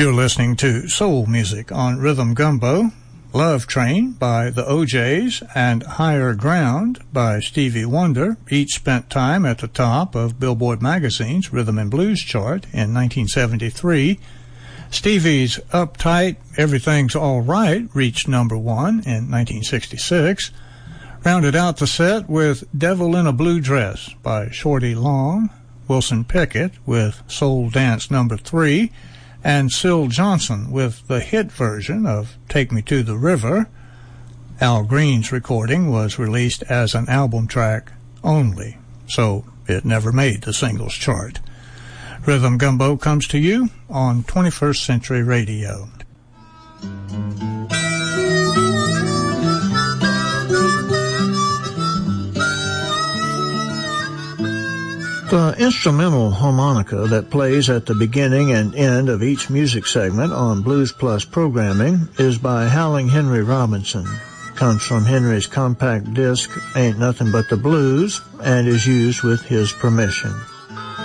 You're listening to Soul Music on Rhythm Gumbo, Love Train by the O'Jays, and Higher Ground by Stevie Wonder, each spent time at the top of Billboard Magazine's Rhythm and Blues chart in 1973. Stevie's Uptight, Everything's All Right reached number 1 in 1966. Rounded out the set with Devil in a Blue Dress by Shorty Long, Wilson Pickett with Soul Dance number 3, and Syl Johnson with the hit version of Take Me to the River. Al Green's recording was released as an album track only, so it never made the singles chart. Rhythm Gumbo comes to you on 21st Century Radio. The instrumental harmonica that plays at the beginning and end of each music segment on Blues Plus programming is by Howling Henry Robinson. Comes from Henry's compact disc Ain't Nothing But the Blues and is used with his permission.